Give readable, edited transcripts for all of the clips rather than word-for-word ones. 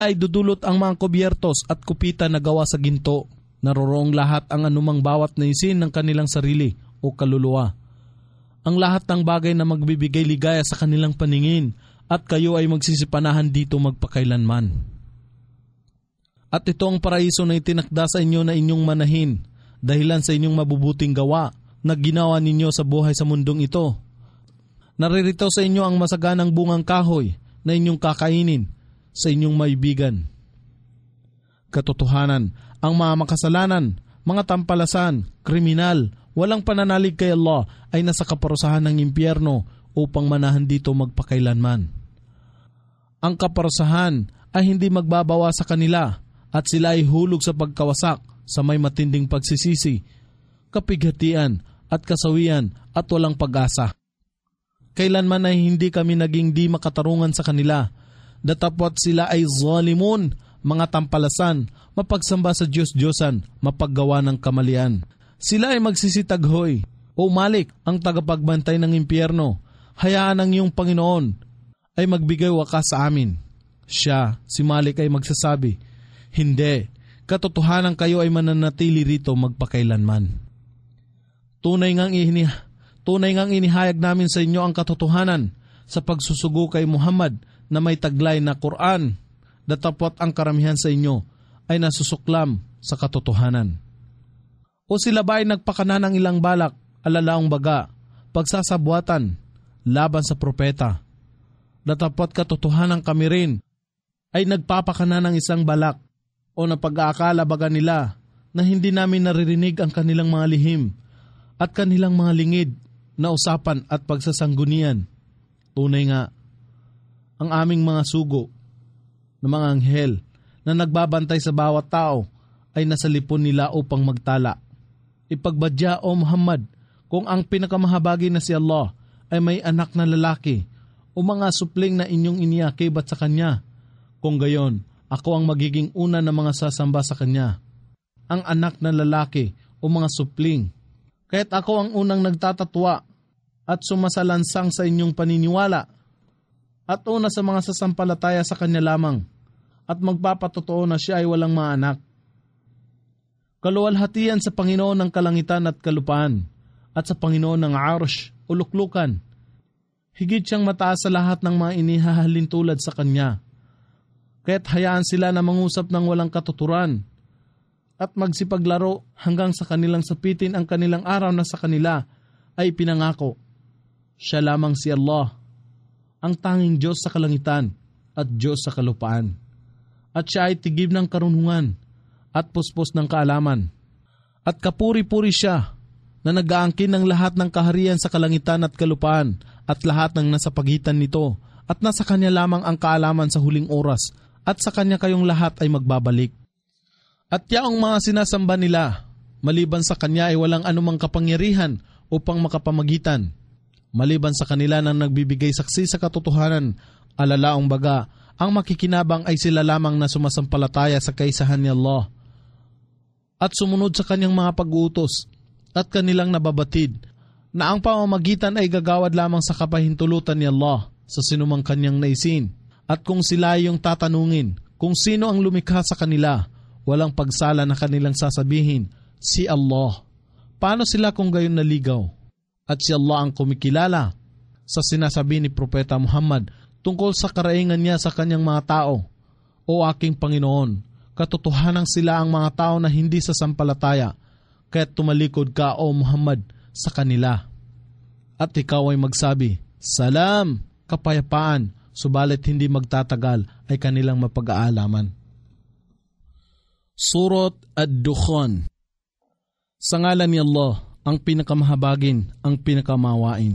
ay dudulot ang mga kubyertos at kupita na gawa sa ginto. Naroroong lahat ang anumang bawat na isin ng kanilang sarili o kaluluwa. Ang lahat ng bagay na magbibigay ligaya sa kanilang paningin at kayo ay magsisipanahan dito magpakailanman. At ito ang paraiso na itinakda sa inyo na inyong manahin, dahilan sa inyong mabubuting gawa na ginawa ninyo sa buhay sa mundong ito. Naririto sa inyo ang masaganang bungang kahoy na inyong kakainin sa inyong maibigan. Katotohanan, ang mga makasalanan, mga tampalasan, kriminal, walang pananalig kay Allah ay nasa kaparusahan ng impyerno upang manahan dito magpakailanman. Ang kaparusahan ay hindi magbabawa sa kanila at sila ay hulog sa pagkawasak sa may matinding pagsisisi, kapighatian at kasawian at walang pag-asa. Kailanman ay hindi kami naging di makatarungan sa kanila, datapwat sila ay zalimun, mga tampalasan, mapagsamba sa Diyos-Diyosan, mapaggawa ng kamalian. Sila ay magsisitaghoy, O Malik, ang tagapagbantay ng impyerno, hayaan ang iyong Panginoon ay magbigay wakas sa amin. Siya, si Malik, ay magsasabi, hindi, katotohanan kayo ay mananatili rito magpakailanman. Tunay ngang inihayag namin sa inyo ang katotohanan sa pagsusugo kay Muhammad na may taglay na Quran, datapwat ang karamihan sa inyo ay nasusuklam sa katotohanan. O sila ba ay nagpakana ng ilang balak, alalaong baga, pagsasabuatan, laban sa propeta? Datapwat katotohanan kami rin ay nagpapakana ng isang balak o napag-aakala baga nila na hindi namin naririnig ang kanilang mga lihim at kanilang mga lingid na usapan at pagsasanggunian. Tunay nga, ang aming mga sugo na mga anghel na nagbabantay sa bawat tao ay nasa lipon nila upang magtala. Ipagbadya, O Muhammad, kung ang pinakamahabagi na si Allah ay may anak na lalaki o mga supling na inyong iniakibat sa kanya. Kung gayon, ako ang magiging una na mga sasamba sa kanya. Ang anak na lalaki o mga supling. Kaya't ako ang unang nagtatatwa at sumasalansang sa inyong paniniwala at una sa mga sasampalataya sa kanya lamang at magpapatotoo na siya ay walang mga anak. Kaluwalhatian sa Panginoon ng kalangitan at kalupaan at sa Panginoon ng Arsh o luklukan. Higit siyang mataas sa lahat ng mga inihahalin tulad sa kanya. Kaya't hayaan sila na mangusap ng walang katuturan at magsipaglaro hanggang sa kanilang sapitin ang kanilang araw na sa kanila ay pinangako. Siya lamang si Allah, ang tanging Diyos sa kalangitan at Diyos sa kalupaan. At siya ay tigib ng karunungan at puspos ng kaalaman. At kapuri-puri siya na nag-aangkin ng lahat ng kaharian sa kalangitan at kalupaan at lahat ng nasa pagitan nito at nasa kanya lamang ang kaalaman sa huling oras at sa kanya kayong lahat ay magbabalik. At yaong mga sinasamba nila, maliban sa kanya ay walang anumang kapangyarihan upang makapamagitan. Maliban sa kanila na nagbibigay saksi sa katotohanan, alalaong baga, ang makikinabang ay sila lamang na sumasampalataya sa kaisahan ni Allah at sumunod sa kanyang mga pag-uutos at kanilang nababatid na ang pamamagitan ay gagawad lamang sa kapahintulutan ni Allah sa sinumang kanyang naisin. At kung sila ay yung tatanungin kung sino ang lumikha sa kanila, walang pagsala na kanilang sasabihin, si Allah. Paano sila kung gayon naligaw? At si Allah ang kumikilala sa sinasabi ni Propeta Muhammad tungkol sa karaingan niya sa kanyang mga tao. O aking Panginoon, katotohanang sila ang mga tao na hindi sasampalataya, kaya't tumalikod ka, O Muhammad, sa kanila. At ikaw ay magsabi, Salam, kapayapaan, subalit hindi magtatagal ay kanilang mapag-aalaman. Surat Ad-Dukhan. Sa ngalan ni Allah, ang pinakamahabagin, ang pinakamawain.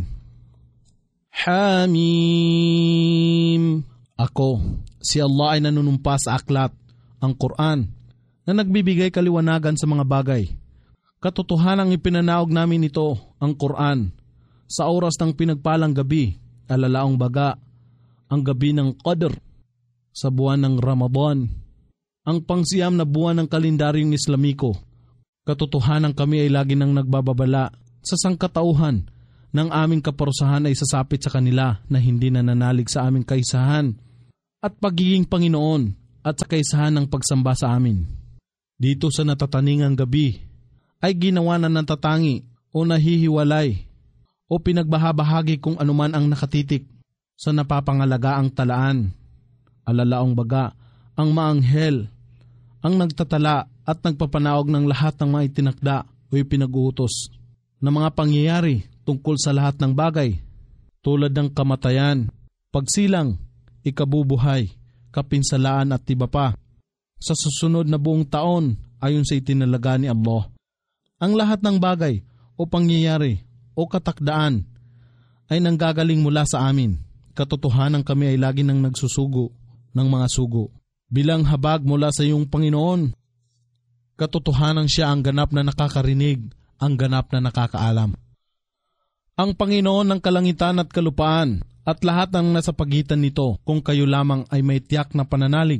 Hamim. Ako, si Allah ay nanunumpa sa aklat, ang Quran, na nagbibigay kaliwanagan sa mga bagay. Katotohanang ipinanaog namin ito, ang Quran, sa oras ng pinagpalang gabi, alalaong baga, ang gabi ng Qadr, sa buwan ng Ramadan, ang pangsiyam na buwan ng kalendaryong Islamiko. Katotohanan kami ay lagi nang nagbababala sa sangkatauhan ng aming kaparusahan ay sasapit sa kanila na hindi nananalig sa aming kaisahan at pagiging Panginoon at sa kaisahan ng pagsamba sa amin. Dito sa natataningang gabi ay ginawa na natatangi o nahihiwalay o pinagbahabahagi kung anuman ang nakatitik sa napapangalagaang talaan. Alalaong baga, ang maanghel, ang nagtatala at nagpapanaog ng lahat ng mga itinakda o ipinag-uutos na mga pangyayari tungkol sa lahat ng bagay, tulad ng kamatayan, pagsilang, ikabubuhay, kapinsalaan at iba pa, sa susunod na buong taon ayon sa itinalaga ni Allah. Ang lahat ng bagay o pangyayari o katakdaan ay nanggagaling mula sa amin. Katotohanan kami ay lagi nang nagsusugo ng mga sugo bilang habag mula sa iyong Panginoon. Katotohanan siya ang ganap na nakakarinig, ang ganap na nakakaalam. Ang Panginoon ng kalangitan at kalupaan at lahat ng nasa pagitan nito, kung kayo lamang ay may tiyak na pananalig.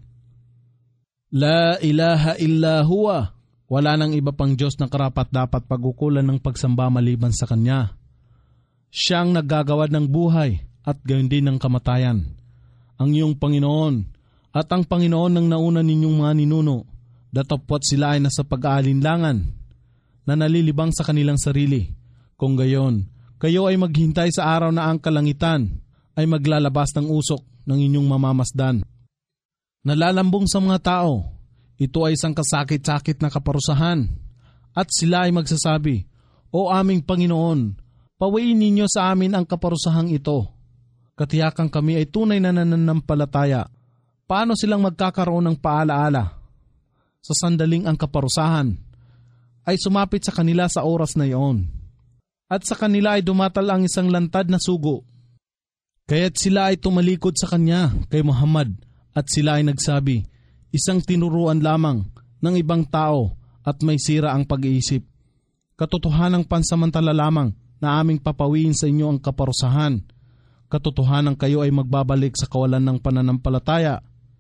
La ilaha illa huwa. Wala nang iba pang Diyos na karapat dapat pagukulan ng pagsamba maliban sa Kanya. Siyang naggagawa ng buhay at gayon din ng kamatayan. Ang iyong Panginoon at ang Panginoon ng nauna ninyong mga ninuno, datapwat sila ay nasa pag-aalinlangan na nalilibang sa kanilang sarili. Kung gayon, kayo ay maghintay sa araw na ang kalangitan ay maglalabas ng usok ng inyong mamamasdan. Nalalambong sa mga tao, ito ay isang kasakit-sakit na kaparusahan, at sila ay magsasabi, O aming Panginoon, pawiin ninyo sa amin ang kaparusahang ito. Katiyakan kami ay tunay na nananampalataya. Paano silang magkakaroon ng paalaala? Sa sandaling ang kaparusahan ay sumapit sa kanila sa oras na iyon, at sa kanila ay dumatal ang isang lantad na sugo. Kaya't sila ay tumalikod sa kanya, kay Muhammad, at sila ay nagsabi, isang tinuruan lamang ng ibang tao at may sira ang pag-iisip. Katotohanang pansamantala lamang na aming papawiin sa inyo ang kaparusahan. Katotohanan kayo ay magbabalik sa kawalan ng pananampalataya.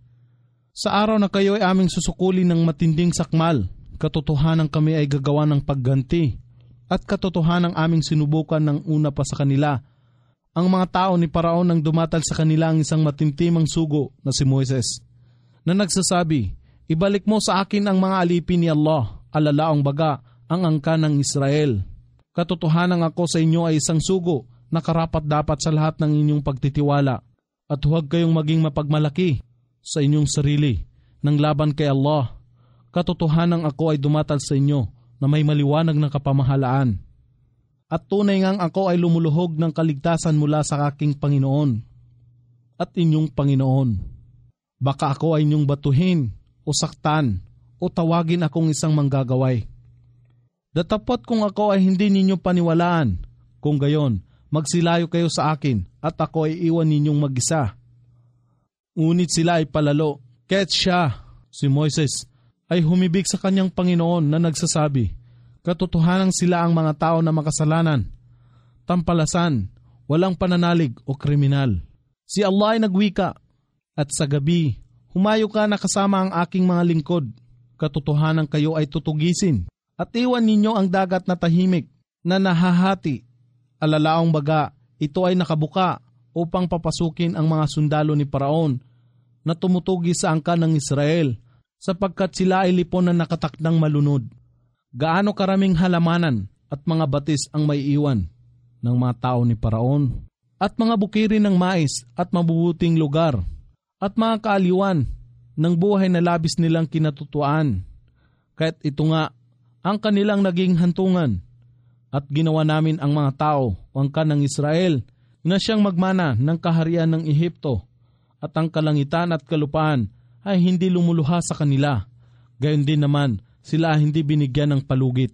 Sa araw na kayo ay aming susukulin ng matinding sakmal, katotohanan kami ay gagawa ng pagganti. At katotohanan aming sinubukan ng una pa sa kanila. Ang mga tao ni Paraon nang dumatal sa kanila ang isang matintimang sugo na si Moises, na nagsasabi, ibalik mo sa akin ang mga alipin ni Allah, alalaong baga ang angkan ng Israel. Katotohanan ako sa inyo ay isang sugo na karapat dapat sa lahat ng inyong pagtitiwala, at huwag kayong maging mapagmalaki sa inyong sarili ng laban kay Allah. Katotohanan ako ay dumatal sa inyo na may maliwanag na kapamahalaan. At tunay ngang ako ay lumuluhog ng kaligtasan mula sa aking Panginoon at inyong Panginoon. Baka ako ay inyong batuhin o saktan o tawagin akong isang manggagaway. Datapot kung ako ay hindi ninyo paniwalaan, kung gayon, magsilayo kayo sa akin at ako ay iwan ninyong mag-isa. Ngunit sila ay palalo, kaya't siya, si Moises, ay humibig sa kanyang Panginoon na nagsasabi, katotohanan sila ang mga tao na makasalanan, tampalasan, walang pananalig o kriminal. Si Allah ay nagwika, at sa gabi, humayo ka na kasama ang aking mga lingkod. Katotohanan kayo ay tutugisin, at iwan ninyo ang dagat na tahimik na nahahati. Alalaong baga, ito ay nakabuka upang papasukin ang mga sundalo ni Paraon na tumutugi sa angkan ng Israel, sapagkat sila ay lipon na nakatakdang malunod. Gaano karaming halamanan at mga batis ang may iwan ng mga tao ni Paraon, at mga bukirin ng mais at mabubuting lugar, at mga kaaliwan ng buhay na labis nilang kinatutuan. Kaya't ito nga ang kanilang naging hantungan, at ginawa namin ang mga tao o angkan ng Israel na siyang magmana ng kaharian ng Ehipto, at ang kalangitan at kalupaan ay hindi lumuluha sa kanila. Gayon din naman, sila hindi binigyan ng palugit.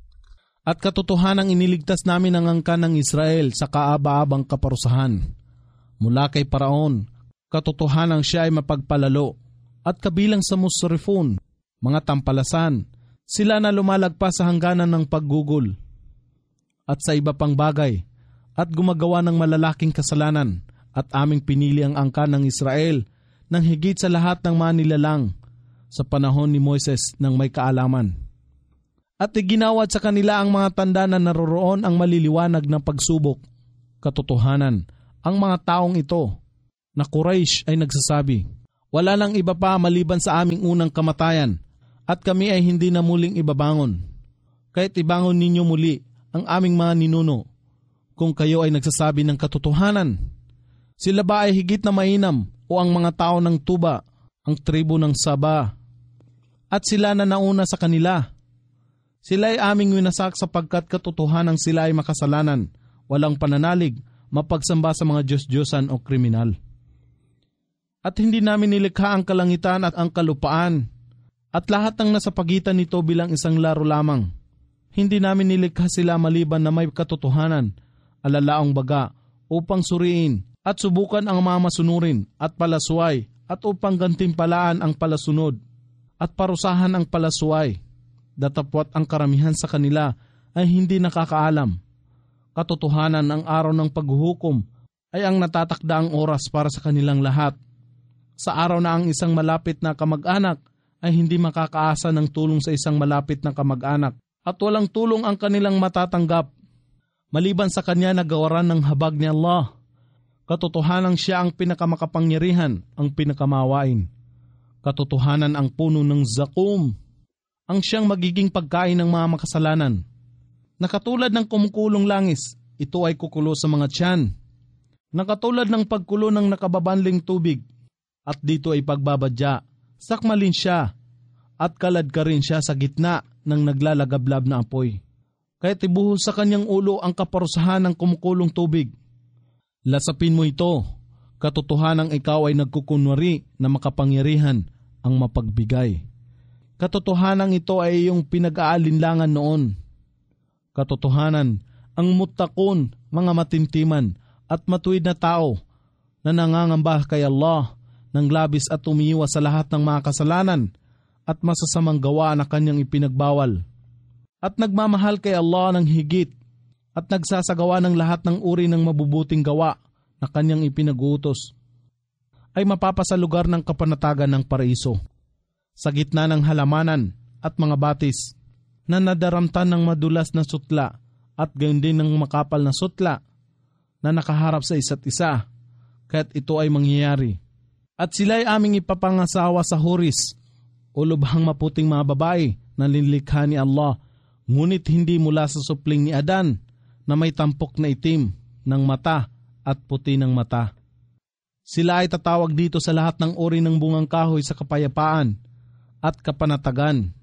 At katotohanang iniligtas namin ang angkan ng Israel sa kaaba-abang kaparusahan. Mula kay Paraon, katotohanang siya ay mapagpalalo, at kabilang sa musrifun, mga tampalasan, sila na lumalagpas sa hangganan ng paggugol, at sa iba pang bagay, at gumagawa ng malalaking kasalanan, at aming pinili ang angkan ng Israel nang higit sa lahat ng mga nilalang sa panahon ni Moises nang may kaalaman. At iginawad sa kanila ang mga tanda na naroroon ang maliliwanag ng pagsubok. Katotohanan, ang mga taong ito na Quraysh ay nagsasabi, Wala lang iba pa maliban sa aming unang kamatayan, at kami ay hindi na muling ibabangon. Kahit ibangon ninyo muli ang aming mga ninuno, kung kayo ay nagsasabi ng katotohanan. Sila ba ay higit na mainam o ang mga tao ng Tuba, ang tribo ng Saba? At sila na nauna sa kanila. Sila ay aming winasak sapagkat katotohanan sila ay makasalanan, walang pananalig, mapagsamba sa mga Diyos-Diyosan o kriminal. At hindi namin nilikha ang kalangitan at ang kalupaan, at lahat ng nasa pagitan nito bilang isang laro lamang. Hindi namin nilikha sila maliban na may katotohanan, alalaong baga, upang suriin at subukan ang mga masunurin at palasway, at upang gantimpalaan ang palasunod at parusahan ang palasway. Datapwat ang karamihan sa kanila ay hindi nakakaalam. Katotohanan, ang araw ng paghuhukom ay ang natatakdaang oras para sa kanilang lahat. Sa araw na ang isang malapit na kamag-anak ay hindi makakaasa ng tulong sa isang malapit na kamag-anak, at walang tulong ang kanilang matatanggap maliban sa kanya na gawaran ng habag ni Allah. Katotohanan siya ang pinakamakapangyarihan, ang pinakamawain. Katotohanan ang puno ng zakum, ang siyang magiging pagkain ng mga makasalanan. Nakatulad ng kumukulong langis, ito ay kukulo sa mga tiyan. Nakatulad ng pagkulo ng nakababanling tubig, at dito ay pagbabadya. Sakmalin siya, at kalad ka rin siya sa gitna ng naglalagablab na apoy. Kaya ibuhos sa kanyang ulo ang kaparusahan ng kumukulong tubig. Lasapin mo ito, katotohanang ikaw ay nagkukunwari na makapangyarihan ang mapagbigay. Katotohanan ito ay iyong pinag-aalinlangan noon. Katotohanan, ang mutakon, mga matintiman at matuwid na tao na nangangamba kay Allah ng labis at umiiwas sa lahat ng mga kasalanan at masasamang gawa na kanyang ipinagbawal. At nagmamahal kay Allah ng higit at nagsasagawa ng lahat ng uri ng mabubuting gawa na kanyang ipinag-uutos, ay mapapasa lugar ng kapanatagan ng paraiso, sa gitna ng halamanan at mga batis na nadaramtan ng madulas na sutla at gayon din ng makapal na sutla na nakaharap sa isa't isa, kaya't ito ay mangyayari. At sila ay aming ipapangasawa sa huris o lubhang maputing mga babae na linlikha ni Allah, ngunit hindi mula sa supling ni Adan na may tampok na itim ng mata at puti ng mata. Sila ay tatawag dito sa lahat ng uri ng bungang kahoy sa kapayapaan at kapanatagan.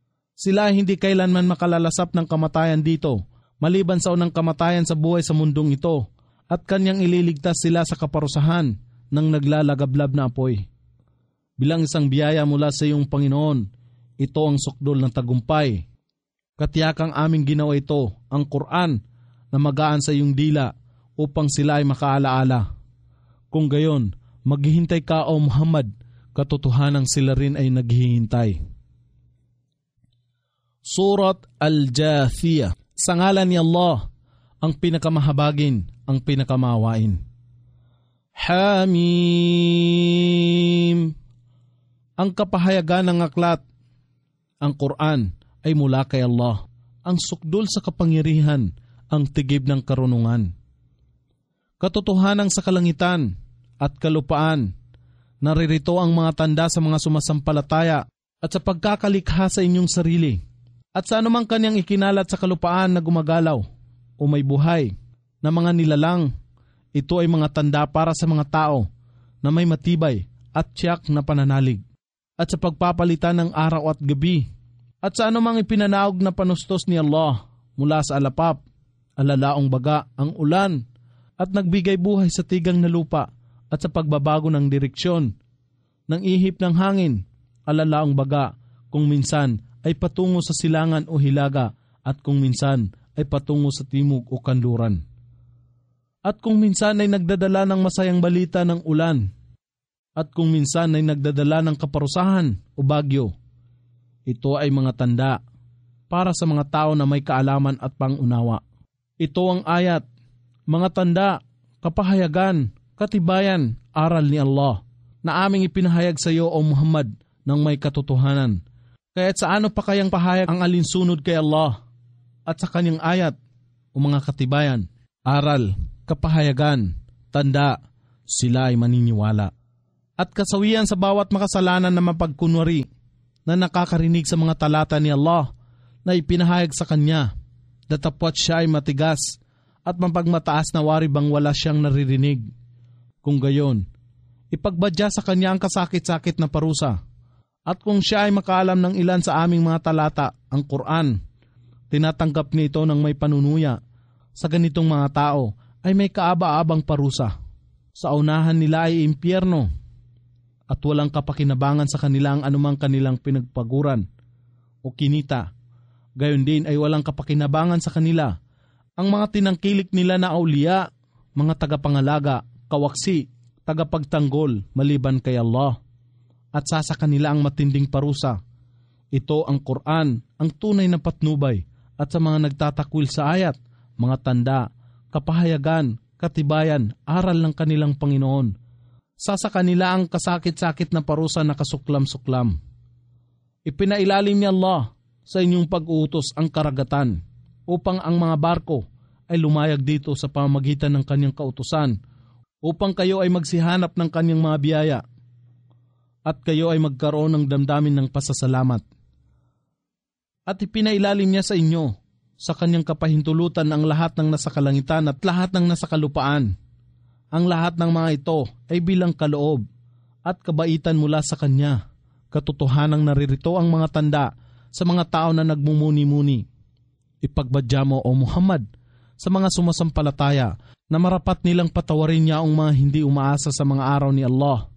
Sila ay hindi kailanman makalalasap ng kamatayan dito, maliban sa unang kamatayan sa buhay sa mundong ito, at kanyang ililigtas sila sa kaparusahan ng naglalagablab na apoy. Bilang isang biyaya mula sa iyong Panginoon, ito ang sukdol ng tagumpay. Katiyakang aming ginawa ito, ang Quran, na magaan sa iyong dila upang sila ay makaalaala. Kung gayon, maghihintay ka o Muhammad, katotohanang sila rin ay naghihintay. Surat Al-Jathiyah. Sa ngalan ni Allah, ang pinakamahabagin, ang pinakamawain. Hamim. Ang kapahayagan ng aklat, ang Quran, ay mula kay Allah, ang sukdol sa kapangyarihan, ang tigib ng karunungan. Katotohanan sa kalangitan at kalupaan, naririto ang mga tanda sa mga sumasampalataya at sa pagkakalikha sa inyong sarili, at sa anumang kanyang ikinalat sa kalupaan na gumagalaw o may buhay na mga nilalang. Ito ay mga tanda para sa mga tao na may matibay at tiyak na pananalig, at sa pagpapalitan ng araw at gabi, at sa anumang ipinanaog na panustos ni Allah mula sa alapap, alalaong baga, ang ulan, at nagbigay buhay sa tigang na lupa, at sa pagbabago ng direksyon ng ihip ng hangin, alalaong baga, kung minsan ay patungo sa silangan o hilaga, at kung minsan ay patungo sa timog o kanluran. At kung minsan ay nagdadala ng masayang balita ng ulan, at kung minsan ay nagdadala ng kaparusahan o bagyo. Ito ay mga tanda para sa mga tao na may kaalaman at pangunawa. Ito ang ayat, mga tanda, kapahayagan, katibayan, aral ni Allah, na aming ipinahayag sa iyo o Muhammad ng may katotohanan. Kaya't sa ano pa kayang pahayag ang alinsunod kay Allah at sa kanyang ayat o mga katibayan, aral, kapahayagan, tanda, sila ay maniniwala. at kasawian sa bawat makasalanan na mapagkunwari na nakakarinig sa mga talata ni Allah na ipinahayag sa kanya, datapwat siya ay matigas at mapagmataas na wari bang wala siyang naririnig. Kung gayon, ipagbadya sa kanya ang kasakit-sakit na parusa. At kung siya ay makaalam ng ilan sa aming mga talata, ang Quran, tinatanggap nito ng may panunuya sa ganitong mga tao ay may kaaba-abang parusa. Sa unahan nila ay impyerno at walang kapakinabangan sa kanila ang anumang kanilang pinagpaguran o kinita. Gayon din ay walang kapakinabangan sa kanila ang mga tinangkilik nila na auliya, mga tagapangalaga, kawaksi, tagapagtanggol maliban kay Allah. At sa kanila ang matinding parusa. Ito ang Quran, ang tunay na patnubay, at sa mga nagtatakwil sa ayat, mga tanda, kapahayagan, katibayan, aral ng kanilang Panginoon. Sa kanila ang kasakit-sakit na parusa na kasuklam-suklam. Ipinailalim ni Allah sa inyong pag-uutos ang karagatan upang ang mga barko ay lumayag dito sa pamamagitan ng kanyang kautusan upang kayo ay magsihanap ng kanyang mga biyaya at kayo ay magkaroon ng damdamin ng pasasalamat. At ipinailalim niya sa inyo sa kanyang kapahintulutan ang lahat ng nasa kalangitan at lahat ng nasa kalupaan. Ang lahat ng mga ito ay bilang kaloob at kabaitan mula sa kanya. Katotohanang naririto ang mga tanda sa mga tao na nagmumuni-muni. Ipagbadya mo, O Muhammad, sa mga sumasampalataya na marapat nilang patawarin niya ang mga hindi umaasa sa mga araw ni Allah.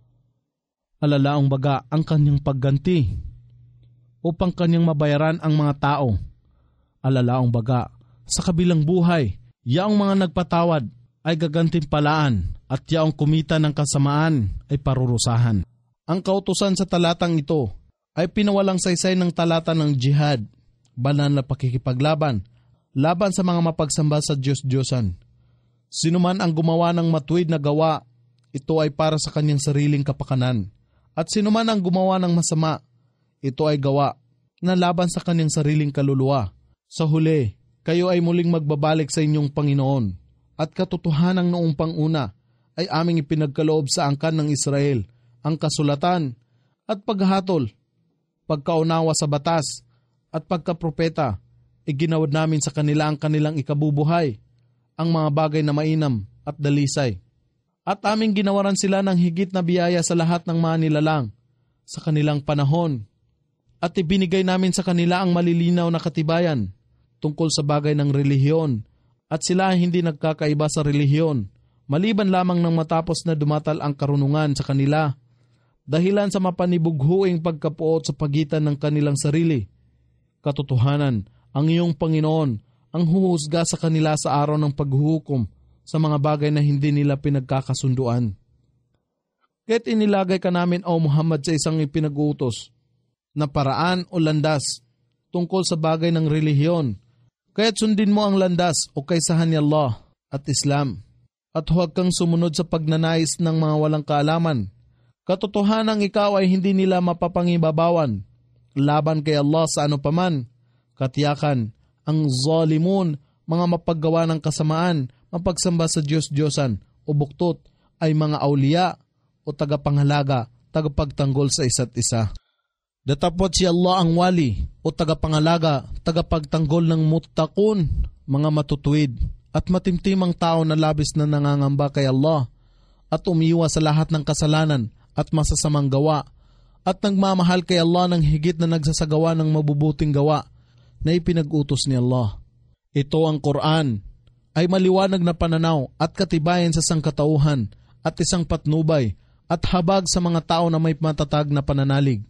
Alalaong baga ang kanyang pagganti upang kanyang mabayaran ang mga tao. Alalaong baga sa kabilang buhay, yaong mga nagpatawad ay gagantimpalaan at yaong kumita ng kasamaan ay parurusahan. Ang kautusan sa talatang ito ay pinawalang saysay ng talata ng jihad, banal na pakikipaglaban, laban sa mga mapagsamba sa Diyos-Diyosan. Sinuman ang gumawa ng matuwid na gawa, ito ay para sa kanyang sariling kapakanan. At sinuman ang gumawa ng masama, ito ay gawa na laban sa kanyang sariling kaluluwa. Sa huli, kayo ay muling magbabalik sa inyong Panginoon. At katotohanang noong panguna ay aming ipinagkaloob sa angkan ng Israel ang kasulatan at paghatol, pagkaunawa sa batas at pagkapropeta. Iginawad namin sa kanila ang kanilang ikabubuhay, ang mga bagay na mainam at dalisay. At aming ginawaran sila ng higit na biyaya sa lahat ng mga nilalang sa kanilang panahon. At ibinigay namin sa kanila ang malilinaw na katibayan tungkol sa bagay ng relihiyon. At sila ay hindi nagkakaiba sa relihiyon, maliban lamang nang matapos na dumatal ang karunungan sa kanila, dahilan sa mapanibughuing pagkapuot sa pagitan ng kanilang sarili. Katotohanan, ang iyong Panginoon ang huhusga sa kanila sa araw ng paghuhukom sa mga bagay na hindi nila pinagkakasunduan. Kaya't inilagay ka namin, O Muhammad, sa isang ipinag-utos na paraan o landas tungkol sa bagay ng relihiyon. Kaya't sundin mo ang landas o kaysahan ni Allah at Islam. At huwag kang sumunod sa pagnanais ng mga walang kaalaman. Katotohanang ikaw ay hindi nila mapapangibabawan laban kay Allah sa ano paman. Katiyakan, ang zalimun, mga mapaggawa ng kasamaan, mapagsamba sa Diyos-Diyosan o buktot ay mga auliya o tagapangalaga, tagapagtanggol sa isa't isa. Datapot si Allah ang wali o tagapangalaga, tagapagtanggol ng muttaqun, mga matutuwid at matimtimang tao na labis na nangangamba kay Allah at umiiwas sa lahat ng kasalanan at masasamang gawa at nagmamahal kay Allah ng higit na nagsasagawa ng mabubuting gawa na ipinag-utos ni Allah. Ito ang Quran ay maliwanag na pananaw at katibayan sa sangkatauhan at isang patnubay at habag sa mga tao na may matatag na pananalig.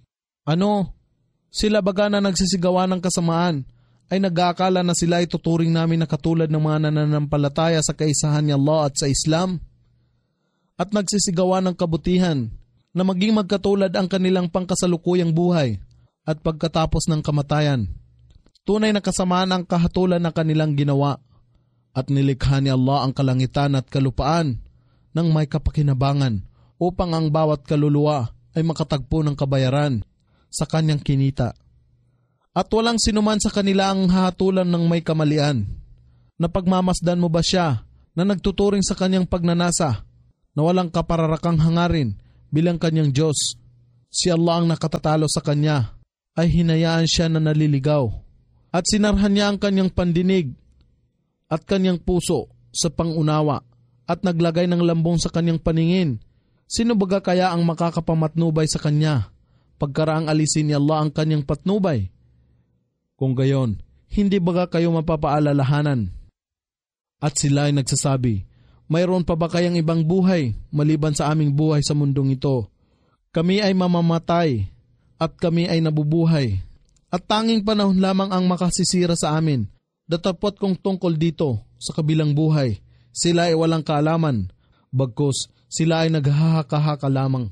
Ano? Sila baga na nagsisigawa ng kasamaan ay nag-aakala na sila ay tuturing namin na katulad ng mga nananampalataya sa kaisahan ni Allah at sa Islam? At nagsisigawa ng kabutihan na maging magkatulad ang kanilang pangkasalukuyang buhay at pagkatapos ng kamatayan. Tunay na kasamaan ang kahatulan na kanilang ginawa at nilikha ni Allah ang kalangitan at kalupaan ng may kapakinabangan upang ang bawat kaluluwa ay makatagpo ng kabayaran sa kanyang kinita. At walang sinuman sa kanila ang hahatulan ng may kamalian. Napagmamasdan mo ba siya na nagtuturing sa kanyang pagnanasa na walang kapararakang hangarin bilang kanyang Diyos. Si Allah ang nakatatalo sa kanya, ay hinayaan siya na naliligaw. At sinarhan niya ang kanyang pandinig at kanyang puso sa pangunawa at naglagay ng lambong sa kanyang paningin. Sino baga kaya ang makakapamatnubay sa kanya pagkaraang alisin ni Allah ang kanyang patnubay? Kung gayon, hindi baga kayo mapapaalalahanan? At sila ay nagsasabi, mayroon pa ba kayang ibang buhay maliban sa aming buhay sa mundong ito? Kami ay mamamatay at kami ay nabubuhay. At tanging panahon lamang ang makasisira sa amin. Datapot kong tungkol dito sa kabilang buhay, sila ay walang kaalaman, bagkus sila ay naghahaka-haka lamang.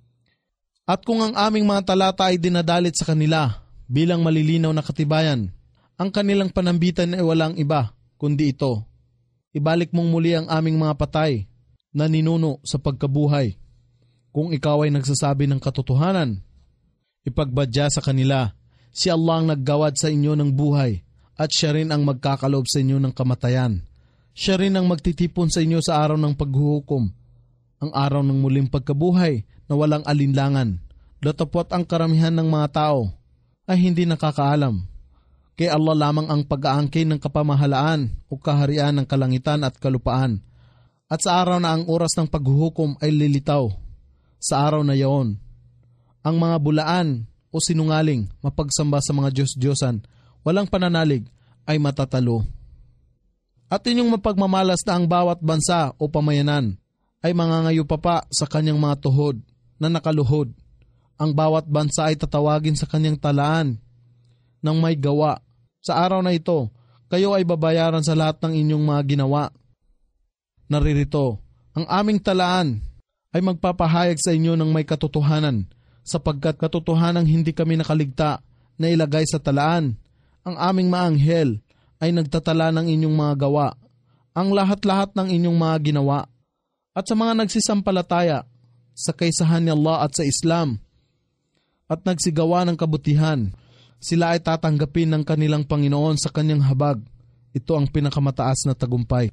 At kung ang aming mga talata ay dinadalit sa kanila bilang malilinaw na katibayan, ang kanilang panambitan ay walang iba kundi ito. Ibalik mong muli ang aming mga patay na ninuno sa pagkabuhay. Kung ikaw ay nagsasabi ng katotohanan, ipagbadya sa kanila, si Allah ang naggawad sa inyo ng buhay at siya rin ang magkakaloob sa inyo ng kamatayan. Siya rin ang magtitipon sa inyo sa araw ng paghuhukom, ang araw ng muling pagkabuhay na walang alinlangan. Datapot ang karamihan ng mga tao ay hindi nakakaalam. Kay Allah lamang ang pag-aangkin ng kapamahalaan o kaharian ng kalangitan at kalupaan. At sa araw na ang oras ng paghuhukom ay lilitaw, sa araw na yaon, ang mga bulaan o sinungaling mapagsamba sa mga Diyos-Diyosan, walang pananalig ay matatalo. At inyong mapagmamalas na ang bawat bansa o pamayanan ay mangangayo pa sa kanyang mga tuhod na nakaluhod. Ang bawat bansa ay tatawagin sa kanyang talaan ng may gawa. Sa araw na ito, kayo ay babayaran sa lahat ng inyong mga ginawa. Naririto, ang aming talaan ay magpapahayag sa inyo ng may katotohanan, sapagkat katotohanang hindi kami nakaligta na ilagay sa talaan. Ang aming maanghel ay nagtatala ng inyong mga gawa, ang lahat-lahat ng inyong mga ginawa. At sa mga nagsisampalataya sa kaysahan ni Allah at sa Islam at nagsigawa ng kabutihan, sila ay tatanggapin ng kanilang Panginoon sa kanyang habag. Ito ang pinakamataas na tagumpay.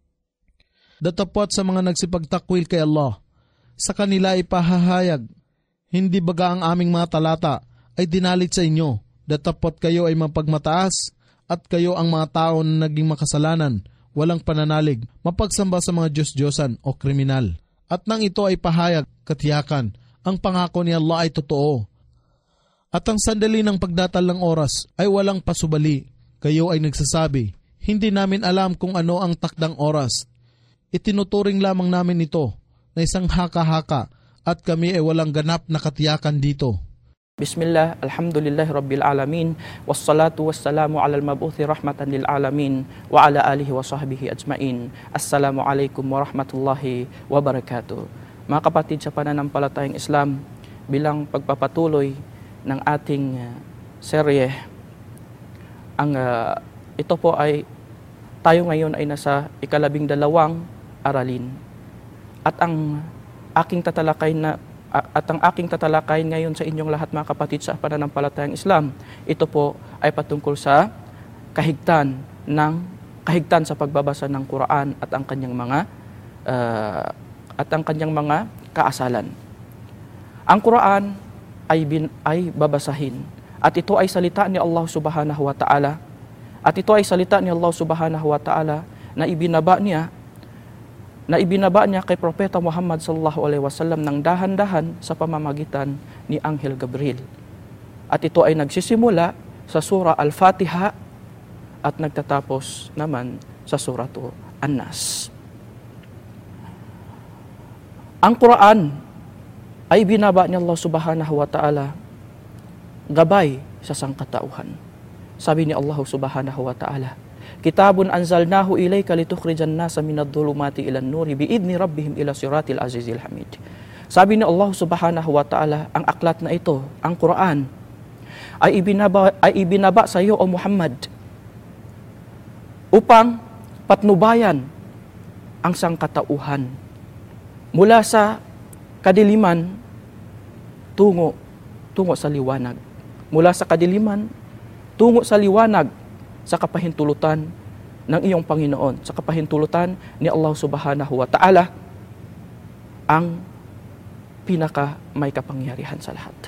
Datapot sa mga nagsipagtakwil kay Allah, sa kanila ipahahayag, hindi baga ang aming mga talata ay dinalit sa inyo, datapot kayo ay mapagmataas at kayo ang mga tao na naging makasalanan, walang pananalig, mapagsamba sa mga Diyos-Diyosan o kriminal. At nang ito ay pahayag, katiyakan, ang pangako ni Allah ay totoo. At ang sandali ng pagdatal ng oras ay walang pasubali. Kayo ay nagsasabi, hindi namin alam kung ano ang takdang oras. Itinuturing lamang namin ito na isang haka-haka at kami ay walang ganap na katiyakan dito. Bismillah, alhamdulillahi rabbil alamin, wassalatu wassalamu ala al-mabuthi rahmatan lil alamin, wa ala alihi wa sahbihi ajmain. Assalamu alaikum warahmatullahi wabarakatuh. Mga kapatid sa pananampalatayang Islam, bilang pagpapatuloy ng ating serye, ito po ay tayo ngayon ay nasa 12 aralin. At ang aking tatalakayin ngayon sa inyong lahat mga kapatid sa pananampalatayang Islam, ito po ay patungkol sa kahigtan sa pagbabasa ng Quran at ang kanyang mga kaasalan. Ang Quran ay babasahin at ito ay salita ni Allah Subhanahu wa Ta'ala. At ito ay salita ni Allah Subhanahu wa Ta'ala na ibinaba niya kay Propeta Muhammad sallallahu alaihi wasallam ng dahan-dahan sa pamamagitan ni Anghel Gabriel. At ito ay nagsisimula sa Surah Al-Fatiha at nagtatapos naman sa Surah An-Nas. Ang Quran ay binaba ni Allah Subhanahu wa Ta'ala gabay sa sangkatauhan. Sabi ni Allah Subhanahu wa Ta'ala, Kitabun anzalnahu ilayka litukhrijan nasa minadh-dhulumati ilan nuri biidni rabbihim ila siratil azizil hamid. Sabi ni Allah Subhanahu wa Ta'ala, ang aklat na ito, ang Quran, ay ibinaba sa iyo o Muhammad upang patnubayan ang sangkatauhan mula sa kadiliman tungo sa liwanag. Mula sa kadiliman tungo sa liwanag, sa kapahintulutan ng iyong Panginoon, sa kapahintulutan ni Allah Subhanahu wa Ta'ala, ang pinaka may kapangyarihan sa lahat.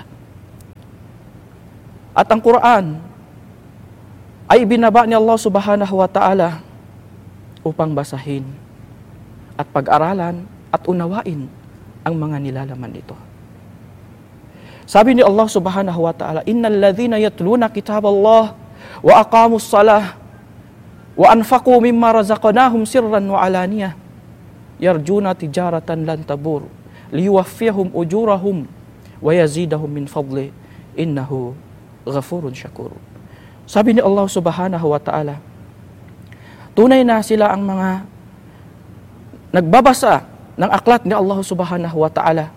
At ang Quran ay ibinaba ni Allah subhanahu wa ta'ala upang basahin at pag-aralan at unawain ang mga nilalaman dito. Sabi ni Allah subhanahu wa ta'ala, innal ladhina yatluna kitaballah wa aqamus salah wa anfaqu mimma razaqnahum sirran wa alaniyah yarjuna tijaratan lan tabur liyuwaffiyahum ujurahum wa yazidahum min fadli innahu ghafurun syakur. Sabi ni Allah subhanahu wa ta'ala, tunay na sila ang mga nagbabasa ng aklat ni Allah subhanahu wa ta'ala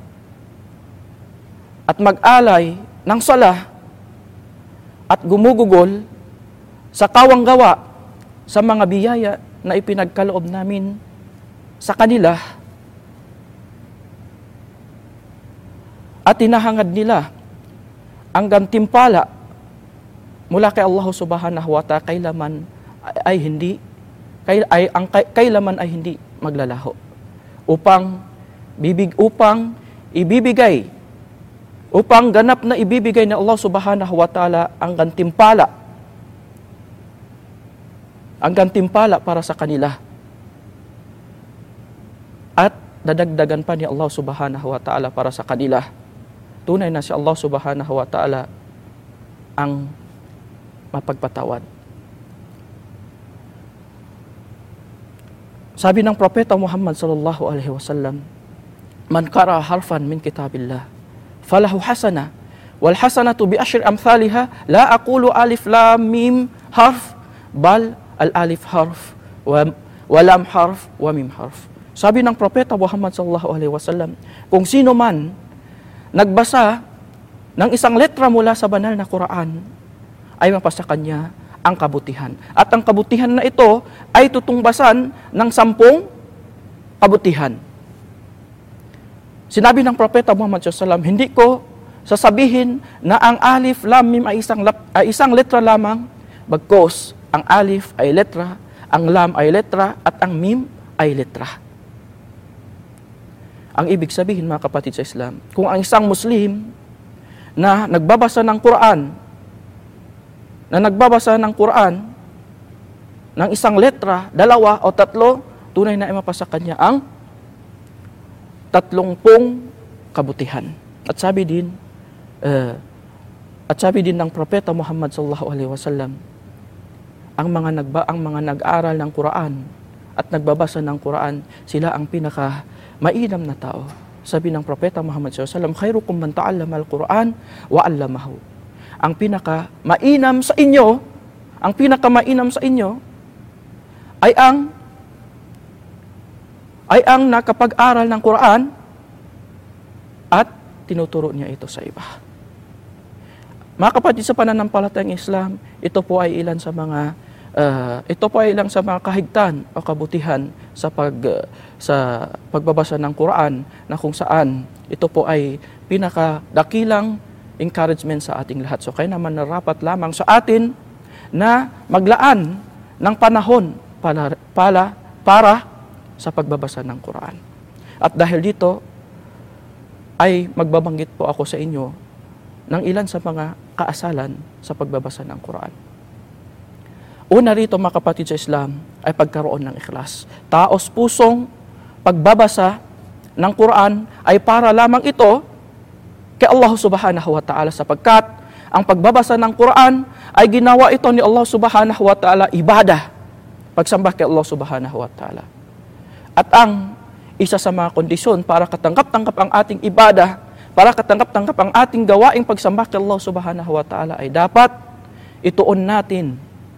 at mag-alay ng salah at gumugugol sa kawang gawa sa mga biyaya na ipinagkaloob namin sa kanila at tinahangad nila ang gantimpala mula kay Allah subhanahu wa ta'ala kailaman ay hindi maglalaho upang ganap na ibibigay ni Allah subhanahu wa ta'ala ang gantimpala para sa kanila. At dadagdagan pa ni Allah subhanahu wa ta'ala para sa kanila. Tunay na si Allah subhanahu wa ta'ala ang mapagpatawad. Sabi ng Propeta Muhammad sallallahu alaihi wasallam, man qara harfan min kitabillah falahu hasana wal hasanatu bi asyri amthaliha la aqulu alif lam mim harf bal al alif harf wa lam harf wa mim harf. Sabi ng Propeta Muhammad sallallahu alaihi wasallam, kung sino man nagbasa ng isang letra mula sa banal na Quran ay mapasa kanya ang kabutihan. At ang kabutihan na ito ay tutungbasan ng 10 kabutihan. Sinabi ng Propeta Muhammad SAW, hindi ko sasabihin na ang alif, lam, mim ay isang letra lamang, bagkus ang alif ay letra, ang lam ay letra, at ang mim ay letra. Ang ibig sabihin, mga kapatid sa Islam, kung ang isang Muslim na nagbabasa ng Quran ng isang letra, 2 o 3, tunay na mapasa kanya ang 30 kabutihan. At sabi din ng Propeta Muhammad sallallahu alaihi wasallam, ang mga nag-aral ng Quran at nagbabasa ng Quran, sila ang pinaka mainam na tao. Sabi ng Propeta Muhammad sallallahu alaihi wasallam, khairukum man ta'allama al-Quran wa 'allamahu. Ang pinaka-mainam sa inyo ay ang nakapag-aral ng Quran at tinuturo niya ito sa iba. Mga kapatid, sa pananampalatayang Islam, ito po ay ilan sa mga kahigtan o kabutihan sa pagbabasa ng Quran, na kung saan ito po ay pinakadakilang encouragement sa ating lahat. So kaya naman narapat lamang sa atin na maglaan ng panahon para sa pagbabasa ng Quran. At dahil dito ay magbabanggit po ako sa inyo ng ilan sa mga kaasalan sa pagbabasa ng Quran. Una rito, mga kapatid sa Islam, ay pagkaroon ng ikhlas. Taos pusong pagbabasa ng Quran ay para lamang ito kay Allah subhanahu wa ta'ala, sapagkat ang pagbabasa ng Quran ay ginawa ito ni Allah subhanahu wa ta'ala ibadah, pagsamba kay Allah subhanahu wa ta'ala. At ang isa sa mga kondisyon para katanggap-tanggap ang ating ibadah, para katanggap-tanggap ang ating gawaing pagsamba kay Allah subhanahu wa ta'ala, ay dapat ituon natin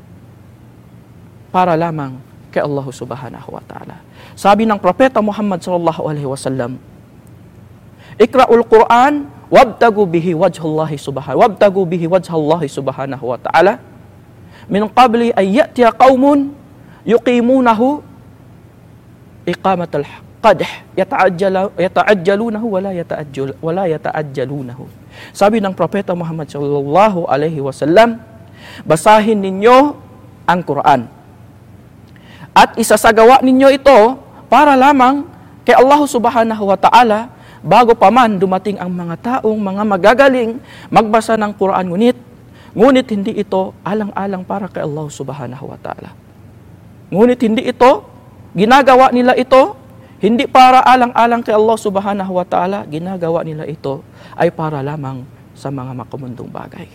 para lamang kay Allah subhanahu wa ta'ala. Sabi ng Propeta Muhammad sallallahu alaihi wasallam, ikra'ul Quran wabtagu bihi wajhallahi subhanahu wa ta'ala min qabli ay ya'tiya qaumun yuqimunahu iqamatal qadh yata'ajjalunahu wala yata'ajjalunahu. Sabi ng Propeta Muhammad sallallahu alaihi wasallam, basahin ninyo ang Quran at isasagawa ninyo ito para lamang kay Allah subhanahu wa ta'ala bago pa man dumating ang mga taong mga magagaling magbasa ng Quran, ngunit hindi ito alang-alang para kay Allah subhanahu wa ta'ala. Ngunit hindi ito, ginagawa nila ito, hindi para alang-alang kay Allah subhanahu wa ta'ala, ginagawa nila ito ay para lamang sa mga makamundong bagay.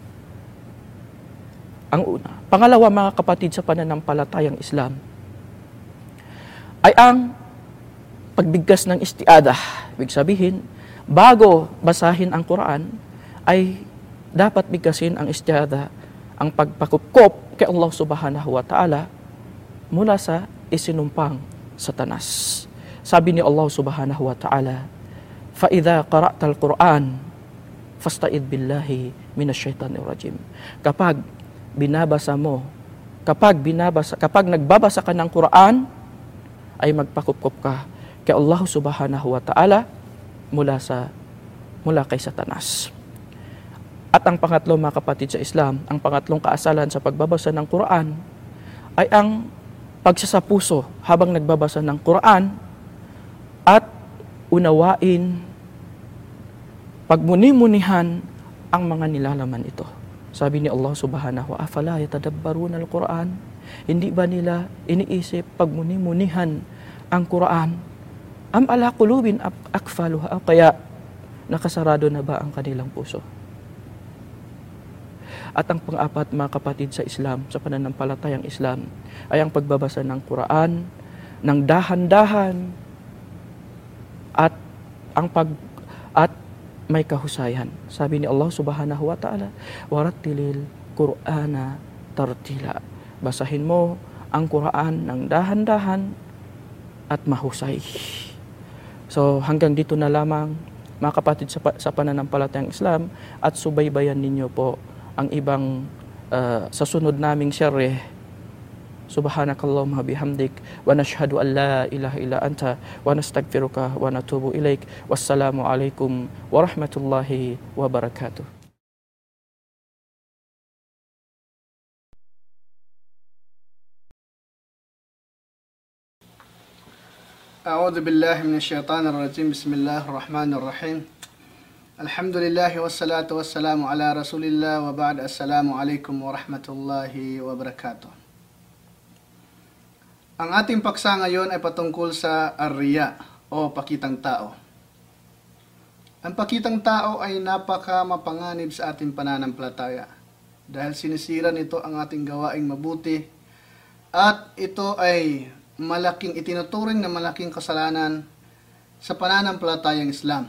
Ang una. Pangalawa, mga kapatid, sa pananampalatayang Islam, ay ang pagbigkas ng istiadah. Ibig sabihin, bago basahin ang Quran, ay dapat bigkasin ang istiadah, ang pagpakupkop kay Allah subhanahu wa ta'ala mula sa isinumpang Satanas. Sabi ni Allah subhanahu wa ta'ala, فَإِذَا قَرَأْتَ الْقُرْآنِ فَاسْتَعِذْ بِاللَّهِ مِنَ الشَّيْطَانِ الرَّجِيمِ. Kapag nagbabasa ka ng Quran, ay magpakupkop ka kay Allah subhanahu wa ta'ala mula kay Satanas. At ang pangatlo, mga kapatid sa Islam, ang pangatlong kaasalan sa pagbabasa ng Quran ay ang pagsasapuso habang nagbabasa ng Quran at unawain, pagmuni-munihan ang mga nilalaman ito. Sabi ni Allah subhanahu wa ta'ala, afala yatadabbaruna al-Quran? Hindi ba nila iniisip pagmuni-munihan ang Quran? Am ala qulubin akfaluha? Kaya nakasarado na ba ang kanilang puso? At ang pang-apat, mga kapatid sa Islam, sa pananampalatayang Islam, ay ang pagbabasa ng Quran ng dahan-dahan at may kahusayan. Sabi ni Allah subhanahu wa ta'ala, warattilil Qur'ana tartila. Basahin mo ang Quran ng dahan-dahan at mahusay. So hanggang dito na lamang, mga kapatid, sa pananampalatayang Islam, at subaybayan ninyo po ang ibang sa sunod naming syareh. Subhanakallahumma bihamdik wa nashhadu an la ilaha illa anta wa nastaghfiruka wa natubu ilaik. Wassalamu alaikum warahmatullahi wabarakatuh. أعوذ بالله من الشيطان الرجيم بسم الله الرحمن الرحيم الحمد لله والصلاة والسلام على رسول الله وبعد السلام عليكم ورحمة الله وبركاته. Ang ating paksa ngayon ay patungkol sa ar-riya o pakitang tao. Ang pakitang tao ay napaka mapanganib sa ating pananampalataya dahil sinisira nito ang ating gawaing mabuti at ito ay itinuturing na malaking kasalanan sa pananampalatayang Islam.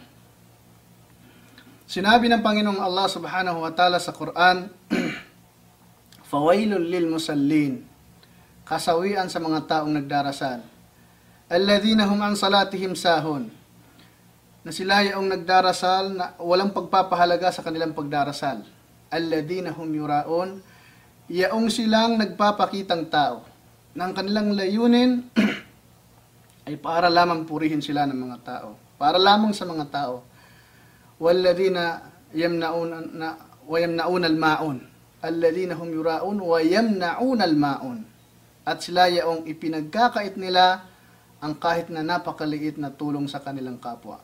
Sinabi ng Panginoong Allah subhanahu wa ta'ala sa Quran, fawailul lil musallin, kasawian sa mga taong nagdarasal, alladhina hum an salatihim sahun, na sila yung nagdarasal na walang pagpapahalaga sa kanilang pagdarasal, alladhina hum yuraun, yaong silang nagpapakitang tao, na ang kanilang layunin ay para lamang purihin sila ng mga tao, para lamang sa mga tao, walladhina yamna'un al-ma'un, alladhina hum yuraun wa yamna'un al-ma'un. At sila yaong ipinagkakait nila ang kahit na napakaliit na tulong sa kanilang kapwa.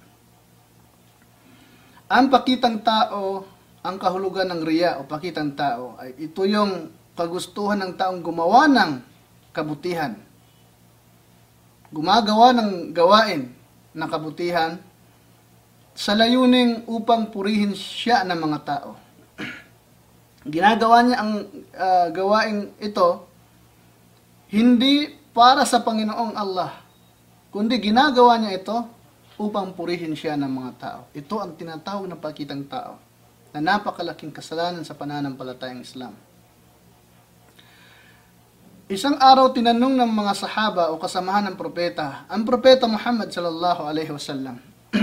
Ang pakitang tao, ang kahulugan ng riya o pakitang tao, ay ito yung kagustuhan ng taong gumawa ng kabutihan. Gumagawa ng gawain ng kabutihan sa layuning upang purihin siya ng mga tao. Ginagawa niya ang gawain ito hindi para sa Panginoong Allah, kundi ginagawa niya ito upang purihin siya ng mga tao. Ito ang tinatawag na pakitang tao, na napakalaking kasalanan sa pananampalatayang Islam. Isang araw tinanong ng mga sahaba o kasamahan ng propeta, ang propeta Muhammad sallallahu alaihi wasallam,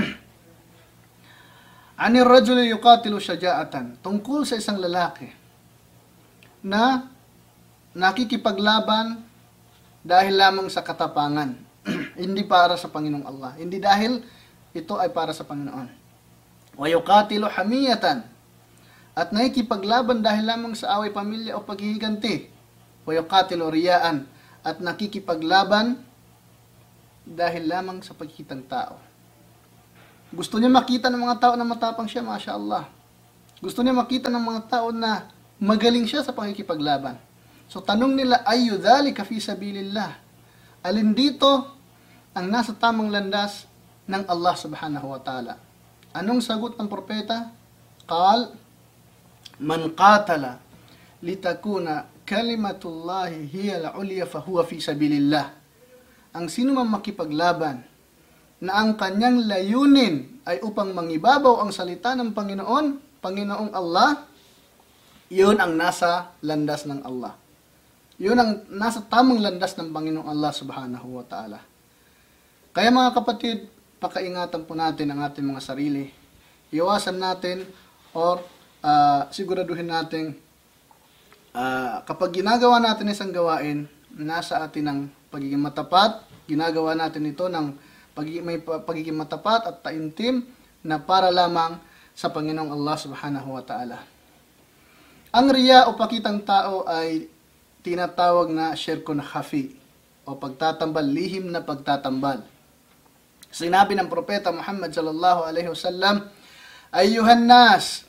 anir rajuli yuqatilu syaja'atan, tungkol sa isang lalaki na nakikipaglaban dahil lamang sa katapangan, hindi para sa Panginoong Allah, hindi dahil ito ay para sa Panginoon. Wa yuqatilu hamiyatan, at nakikipaglaban dahil lamang sa away pamilya o paghihiganti. Wa yuqatilu riyaan, at nakikipaglaban dahil lamang sa pagkitang tao. Gusto niya makita ng mga tao na matapang siya, Masya Allah. Gusto niya makita ng mga tao na magaling siya sa pakikipaglaban. So tanong nila, ayu dhalika fi sabilillah? Alin dito ang nasa tamang landas ng Allah subhanahu wa ta'ala? Anong sagot ng propeta? Qal, man qatala litakuna kalimatullahi hiya al-ulya fahuwa fi sabilillah. Ang sino man makipaglaban na ang kanyang layunin ay upang mangibabaw ang salita ng Panginoong Allah, yun ang nasa landas ng Allah. Yun ang nasa tamang landas ng Panginoong Allah subhanahu wa ta'ala. Kaya mga kapatid, pakaingatan po natin ang ating mga sarili. Iwasan natin or siguraduhin natin kapag ginagawa natin isang gawain, nasa atin ang pagiging matapat, ginagawa natin ito ng may pagiging matapat at taimtim na para lamang sa Panginoong Allah subhanahu wa ta'ala. Ang riya o pakitang tao ay tinatawag na syirkun khafi o pagtatambal, lihim na pagtatambal. Sinabi ng propeta Muhammad sallallahu alaihi wasallam, ayyuhan nas,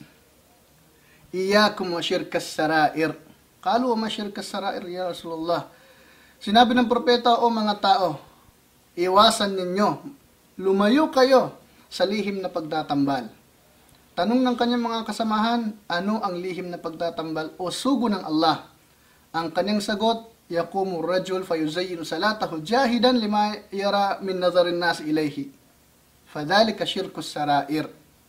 iyyakum wa syirkas sarair. Qalu wa ma syirkas sarair ya Rasulullah? Sinabi ng propeta, o mga tao, iwasan ninyo, lumayo kayo sa lihim na pagtatambal. Tanong ng kanyang mga kasamahan, ano ang lihim na pagtatambal o sugo ng Allah? Ang kanyang sagot, yaqumu rajul fayuzayyinu salatahu jahidan lima yara min nazarin nas ilayhi. Fadhalika syirkus sarair.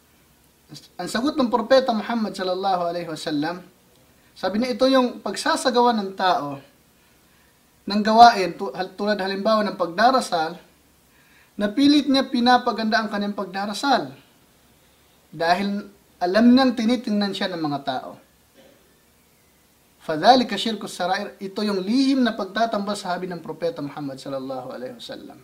Ang sagot ng propeta Muhammad sallallahu alaihi wasallam, sabi niya, ito yung pagsasagawa ng tao ng gawain tulad halimbawa ng pagdarasal, na pilit niya pinapaganda ang kanyang pagdarasal dahil alam niyang tinitingnan siya ng mga tao. Fadhalika syirkus sarair, ito yung lihim na pagtatambal, sabi ng propeta Muhammad sallallahu alaihi wasallam.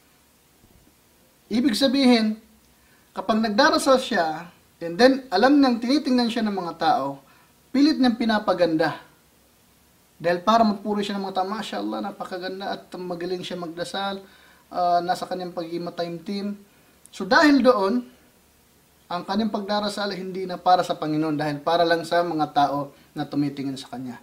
Ibig sabihin, kapag nagdarasal siya, and then alam niyang tinitingnan siya ng mga tao, pilit niyang pinapaganda. Dahil para magpuri siya ng mga tao, Masya Allah, napakaganda at magaling siya magdasal, nasa kanyang pagiging mataimtim. So dahil doon, ang kanyang pagdarasal hindi na para sa Panginoon, dahil para lang sa mga tao na tumitingin sa kanya.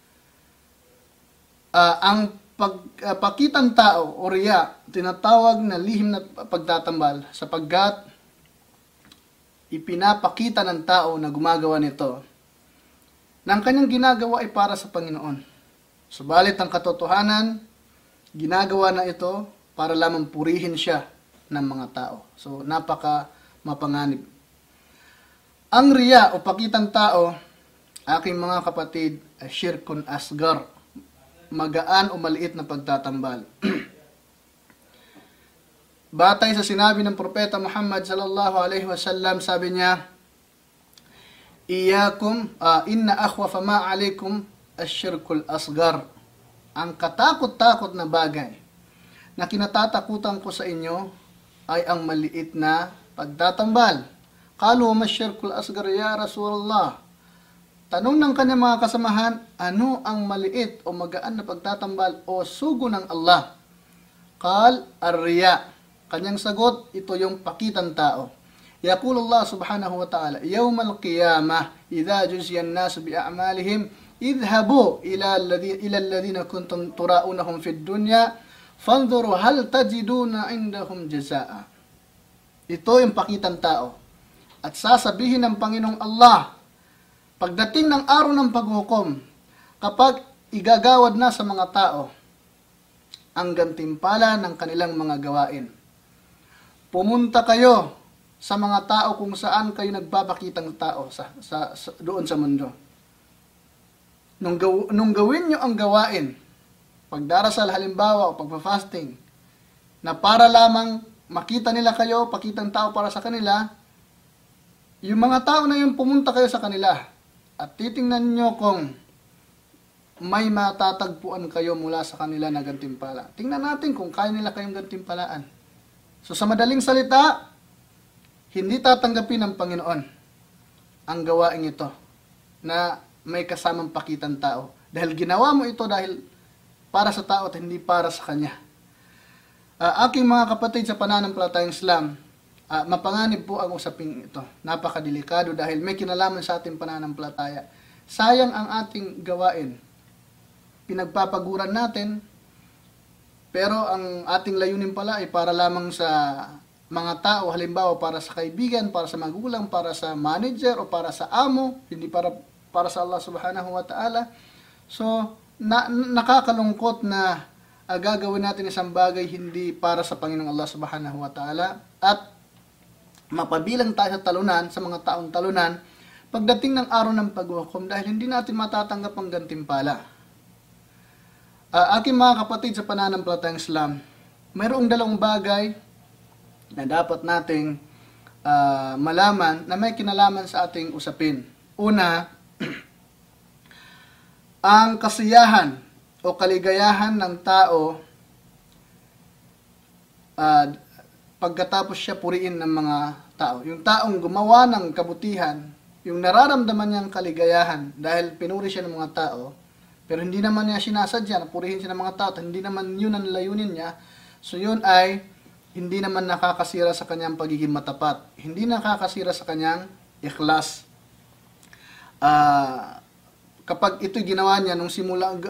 Ang pakitang tao o riya, tinatawag na lihim na pagtatambal, sapagkat ipinapakita ng tao na gumagawa nito na ang kanyang ginagawa ay para sa Panginoon. Subalit ang katotohanan, ginagawa na ito para lamang purihin siya ng mga tao. So, napaka mapanganib. Ang riya o pakitang tao, aking mga kapatid, ay syirkun asgar, magaan o maliit na pagtatambal. Batay sa sinabi ng propeta Muhammad sallallahu alaihi wasallam, sabi niya, Iyakum, inna akhwafa ma alaikum asyirkul asgar. Ang katakot-takot na bagay na kinatatakutan ko sa inyo ay ang maliit na pagtatambal. Qalu ma asyirkul asgar ya Rasulullah? Tanong ng kanyang mga kasamahan, ano ang maliit o magaan na pagtatambal o sugo ng Allah? Qal ar-riya. Kanyang sagot, ito yung pakitang tao. Yaqulu Allah subhanahu wa ta'ala, Yawmal qiyamah, idha juziyan nasu bi'a'malihim, idhabu ila alladhina kuntum tura'unahum fid dunya, fanzuru hal tajiduna indahum jazaa. Ito yung pakitang tao. At sasabihin ng Panginoong Allah, pagdating ng araw ng paghukom, kapag igagawad na sa mga tao ang gantimpala ng kanilang mga gawain, pumunta kayo sa mga tao kung saan kayo nagpapakitang tao doon sa mundo. Nung gawin nyo ang gawain, pagdarasal halimbawa o pagpa-fasting, na para lamang makita nila kayo, pakitang tao para sa kanila, yung mga tao na yun, pumunta kayo sa kanila at titingnan nyo kung may matatagpuan kayo mula sa kanila na gantimpala. Tingnan natin kung kaya nila kayong gantimpalaan. So sa madaling salita, hindi tatanggapin ng Panginoon ang gawain ito na may kasamang pakitang tao. Dahil ginawa mo ito dahil para sa tao at hindi para sa Kanya. Aking mga kapatid sa pananampalatayang Islam, mapanganib po ang usaping ito. Napakadelikado dahil may kinalaman sa ating pananampalataya. Sayang ang ating gawain. Pinagpapaguran natin, pero ang ating layunin pala ay para lamang sa mga tao, halimbawa para sa kaibigan, para sa magulang, para sa manager, o para sa amo, hindi para sa Allah subhanahu wa ta'ala. So, nakakalungkot na gagawin natin isang bagay hindi para sa Panginoong Allah subhanahu wa ta'ala, at mapabilang tayo sa talunan, sa mga taong talunan, pagdating ng araw ng paghukom, dahil hindi natin matatanggap ang gantimpala. Aking mga kapatid sa pananampalatayang Islam, mayroong dalawang bagay na dapat nating malaman na may kinalaman sa ating usapin. Una, ang kasiyahan o kaligayahan ng tao pagkatapos siya puriin ng mga tao. Yung taong gumawa ng kabutihan, yung nararamdaman niyang kaligayahan dahil pinuri siya ng mga tao, pero hindi naman niya sinasadya na purihin siya ng mga tao, at hindi naman yun ang layunin niya, so yun ay hindi naman nakakasira sa kanyang pagiging matapat. Hindi nakakasira sa kanyang ikhlas. Kapag ito'y ginawa niya nung simulang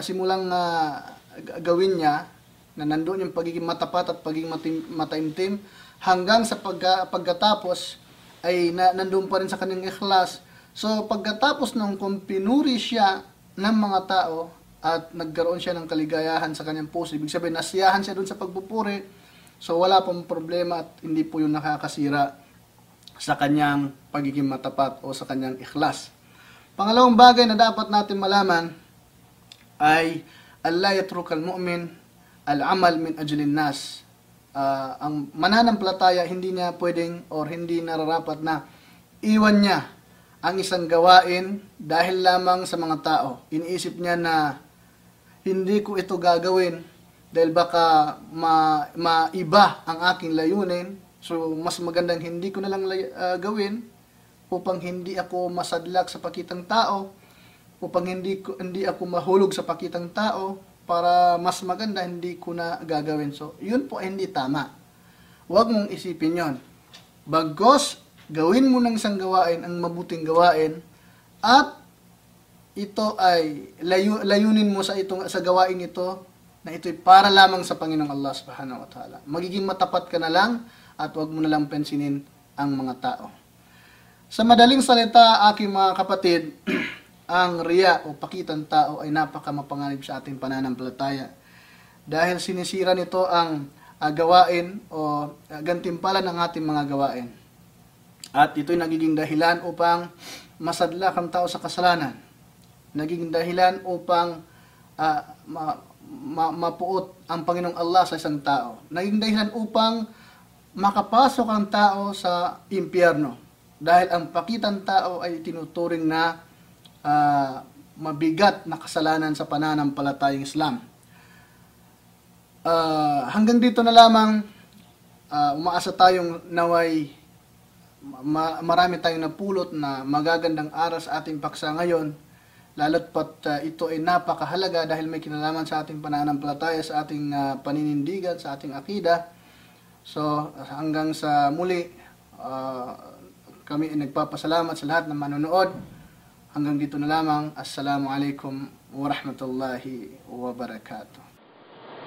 gawin niya, na nandoon yung pagiging matapat at pagiging mataimtim, hanggang sa pagkatapos ay nandoon pa rin sa kanyang ikhlas. So pagkatapos nung kung pinuri siya ng mga tao at nagkaroon siya ng kaligayahan sa kanyang puso, ibig sabihin nasiyahan siya doon sa pagpupuri, so wala pong problema at hindi po yung nakakasira sa kanyang pagiging matapat o sa kanyang ikhlas. Pangalawang bagay na dapat natin malaman ay alla yatrukal mu'min al-amal min ajlin nas. Ang mananampalataya hindi niya pwedeng or hindi nararapat na iwan niya ang isang gawain dahil lamang sa mga tao. Iniisip niya na hindi ko ito gagawin dahil baka maiba ang aking layunin. So mas magandang hindi ko na lang gawin upang hindi ako masadlak sa pakitang tao, upang hindi ako mahulog sa pakitang tao, para mas maganda hindi ko na gagawin. So yun po ay hindi tama. Huwag mong isipin yon. Bagos gawin mo ng isang gawain ang mabuting gawain, at ito ay layunin mo sa gawain ito na ito'y para lamang sa Panginoong Allah subhanahu wa ta'ala. Magiging matapat ka na lang at huwag mo na lang pensinin ang mga tao. Sa madaling salita, aking mga kapatid, ang riya o pakitang tao ay napakamapanganib sa ating pananampalataya. Dahil sinisira nito ang gawain o gantimpala ng ating mga gawain. At ito'y nagiging dahilan upang masadlak ang tao sa kasalanan. Nagiging dahilan upang mapuot ang Panginoong Allah sa isang tao. Naging dahilan upang makapasok ang tao sa impyerno. Dahil ang pakitang tao ay tinuturing na mabigat na kasalanan sa pananampalatayang Islam. Hanggang dito na lamang, umaasa tayong naway marami tayong napulot na magagandang aral sa ating paksa ngayon, lalo't pat ito ay napakahalaga dahil may kinalaman sa ating pananampalataya, sa ating paninindigan, sa ating akida. So hanggang sa muli, kami ay nagpapasalamat sa lahat ng manonood. Hanggang dito na lamang. Assalamualaikum warahmatullahi wabarakatuh.